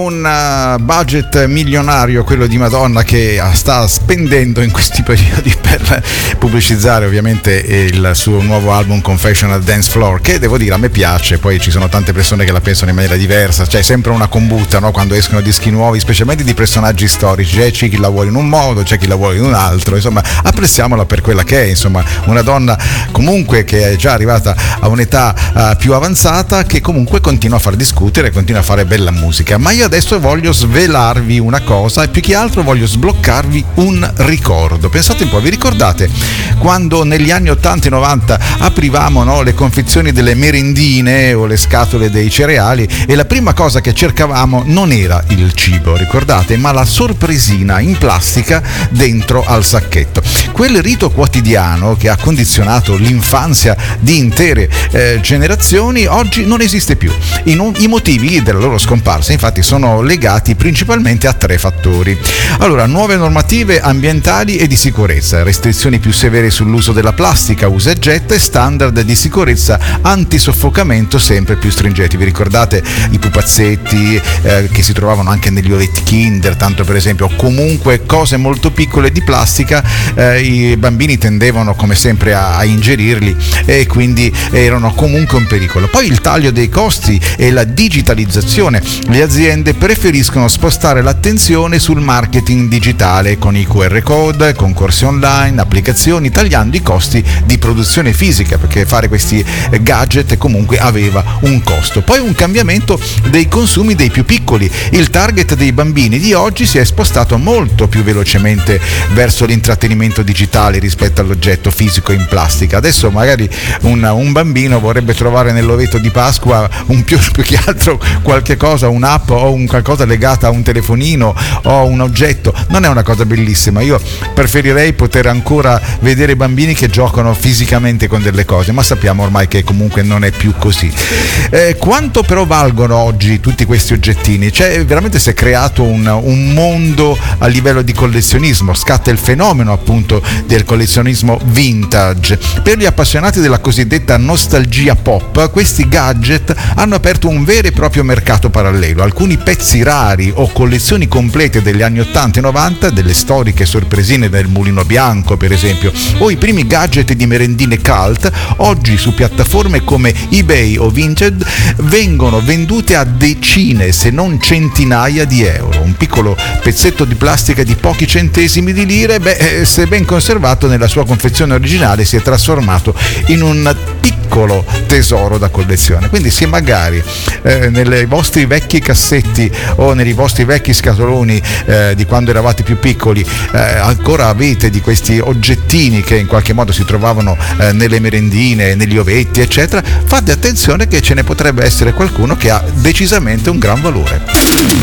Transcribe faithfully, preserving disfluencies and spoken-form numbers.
un uh, budget milionario quello di Madonna, che sta spendendo in questi periodi per pubblicizzare ovviamente il suo nuovo album Confessional Dance Floor, che devo dire a me piace. Poi ci sono tante persone che la pensano in maniera diversa, c'è sempre una combutta, no? Quando escono dischi nuovi, specialmente di personaggi storici, c'è chi la vuole in un modo, c'è chi la vuole in un altro, insomma apprezziamola per quella che è, insomma una donna comunque che è già arrivata a un'età uh, più avanzata, che comunque continua a far discutere, continua a fare bella musica. Ma io adesso voglio svelarvi una cosa, e più che altro voglio sbloccarvi un ricordo. Pensate un po', vi ricordate quando negli anni ottanta e novanta aprivamo, no, le confezioni delle merendine o le scatole dei cereali, e la prima cosa che cercavamo non era il cibo, ricordate, ma la sorpresina in plastica dentro al sacchetto. Quel rito quotidiano che ha condizionato l'infanzia di intere eh, generazioni oggi non esiste più. I, no- I motivi della loro scomparsa infatti sono legati principalmente a tre fattori. Allora, nuove normative ambientali e di sicurezza, restrizioni più severe sull'uso della plastica, usa e getta, e standard di sicurezza antisoffocamento sempre più stringenti. Vi ricordate i pupazzetti eh, che si trovavano anche negli ovetti Kinder, tanto per esempio, comunque cose molto piccole di plastica, eh, i bambini tendevano come sempre a, a ingerirli e quindi erano comunque un pericolo. Poi il taglio dei costi e la digitalizzazione, le aziende preferiscono spostare l'attenzione sul marketing digitale con i Q R code, concorsi online, applicazioni, tagliando i costi di produzione fisica, perché fare questi gadget comunque aveva un costo. Poi un cambiamento dei consumi dei più piccoli, il target dei bambini di oggi si è spostato molto più velocemente verso l'intrattenimento digitale rispetto all'oggetto fisico in plastica. Adesso magari un, un bambino vorrebbe trovare nell'ovetto di Pasqua un più, più che altro qualche cosa, un'app o un qualcosa legata a un telefonino o un oggetto. Non è una cosa bellissima. Io preferirei poter ancora vedere bambini che giocano fisicamente con delle cose, ma sappiamo ormai che comunque non è più così. Eh, quanto però valgono oggi tutti questi oggettini? Cioè veramente si è creato un, un mondo a livello di collezionismo, scatta il fenomeno appunto del collezionismo vintage. Per gli appassionati della cosiddetta nostalgia pop, questi gadget hanno aperto un vero e proprio mercato parallelo. Alcuni pezzi rari o collezioni complete degli anni ottanta e novanta, delle storiche sorpresine del Mulino Bianco per esempio, o i primi gadget di merendine cult, oggi su piattaforme come eBay o Vinted vengono vendute a decine se non centinaia di euro. Un piccolo pezzetto di plastica di pochi centesimi di lire, beh, se ben conservato nella sua confezione originale, si è trasformato in un piccolo tesoro da collezione. Quindi se magari eh, nei vostri vecchi cassetti o nei vostri vecchi scatoloni eh, di quando eravate più piccoli eh, ancora avete di questi oggettini che in qualche modo si trovavano eh, nelle merendine, negli ovetti eccetera, fate attenzione che ce ne potrebbe essere qualcuno che ha decisamente un gran valore.